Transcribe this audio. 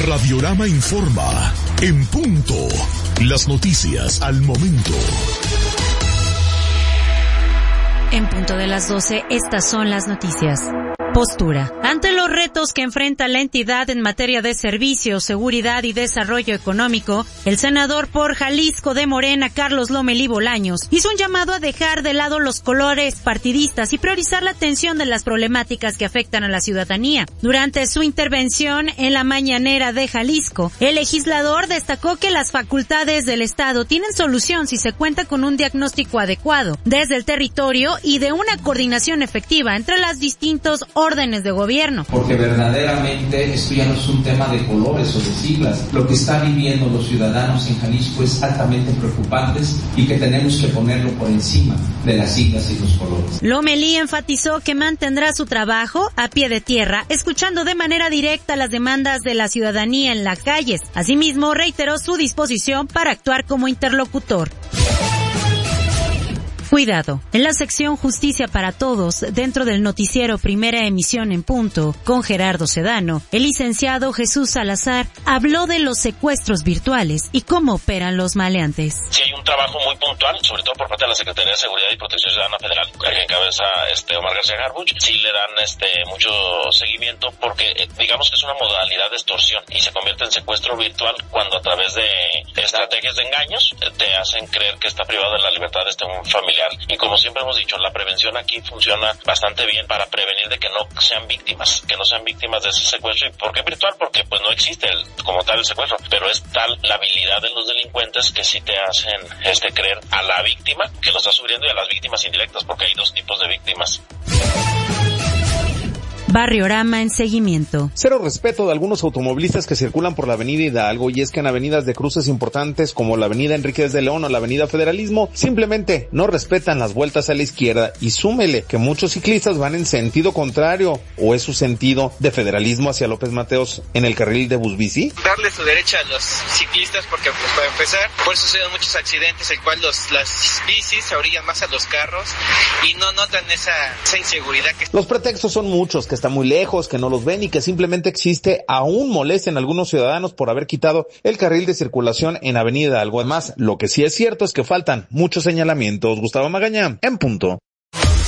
Radiorama informa, en punto, las noticias al momento. En punto de las 12, estas son las noticias. Postura. Ante los retos que enfrenta la entidad en materia de servicios, seguridad y desarrollo económico, el senador por Jalisco de Morena, Carlos Lomelí Bolaños, hizo un llamado a dejar de lado los colores partidistas y priorizar la atención de las problemáticas que afectan a la ciudadanía. Durante su intervención en la mañanera de Jalisco, el legislador destacó que las facultades del Estado tienen solución si se cuenta con un diagnóstico adecuado desde el territorio y de una coordinación efectiva entre las distintos órdenes de gobierno. Porque verdaderamente esto ya no es un tema de colores o de siglas. Lo que están viviendo los ciudadanos en Jalisco es altamente preocupante y que tenemos que ponerlo por encima de las siglas y los colores. Lomelí enfatizó que mantendrá su trabajo a pie de tierra, escuchando de manera directa las demandas de la ciudadanía en las calles. Asimismo, reiteró su disposición para actuar como interlocutor. Cuidado. En la sección Justicia para Todos, dentro del noticiero Primera Emisión en Punto, con Gerardo Sedano, el licenciado Jesús Salazar habló de los secuestros virtuales y cómo operan los maleantes. Sí, hay un trabajo muy puntual, sobre todo por parte de la Secretaría de Seguridad y Protección Ciudadana Federal, que encabeza Omar García Harfuch. Sí le dan mucho seguimiento porque digamos que es una modalidad de extorsión y se convierte en secuestro virtual cuando a través de estrategias de engaños te hacen creer que está privado de la libertad un familiar. Y como siempre hemos dicho, la prevención aquí funciona bastante bien para prevenir de que no sean víctimas de ese secuestro. ¿Y por qué virtual? Porque pues no existe como tal el secuestro, pero es tal la habilidad de los delincuentes que sí te hacen creer a la víctima que lo está sufriendo y a las víctimas indirectas, porque hay dos tipos de víctimas. Barriorama en seguimiento. Cero respeto de algunos automovilistas que circulan por la avenida Hidalgo, y es que en avenidas de cruces importantes como la avenida Enríquez de León o la avenida Federalismo simplemente no respetan las vueltas a la izquierda, y súmele que muchos ciclistas van en sentido contrario, o es su sentido de Federalismo hacia López Mateos en el carril de Busbici. Darle su derecha a los ciclistas porque pues para empezar, por eso suceden muchos accidentes, el cual las bicis se orillan más a los carros y no notan esa inseguridad que... Los pretextos son muchos, que está muy lejos, que no los ven y que simplemente existe aún molestia en algunos ciudadanos por haber quitado el carril de circulación en Avenida Hidalgo. Además, lo que sí es cierto es que faltan muchos señalamientos. Gustavo Magaña, en punto.